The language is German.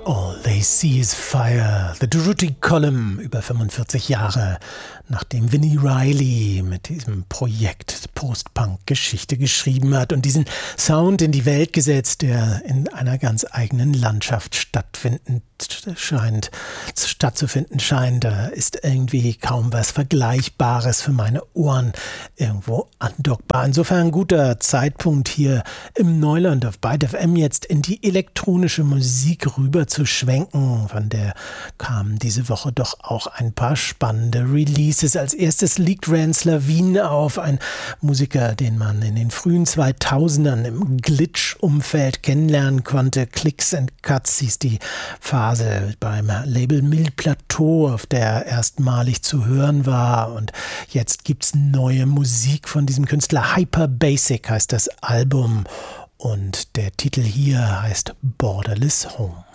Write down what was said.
All They See Is Fire, The Durutti Column, über 45 Jahre nachdem Vini Reilly mit diesem Projekt Post-Punk-Geschichte geschrieben hat und diesen Sound in die Welt gesetzt, der in einer ganz eigenen Landschaft stattzufinden scheint. Da ist irgendwie kaum was Vergleichbares für meine Ohren irgendwo andockbar. Insofern ein guter Zeitpunkt hier im Neuland auf Byte FM jetzt in die elektronische Musik rüber zu schwenken. Von der kamen diese Woche doch auch ein paar spannende Releases. Als erstes liegt Rance Lavine auf, ein Musiker, den man in den frühen 2000ern im Glitch-Umfeld kennenlernen konnte. Clicks and Cuts hieß die Phase beim Label Mille Plateau, auf der er erstmalig zu hören war. Und jetzt gibt's neue Musik von diesem Künstler. Hyper Basic heißt das Album und der Titel hier heißt Borderless Home.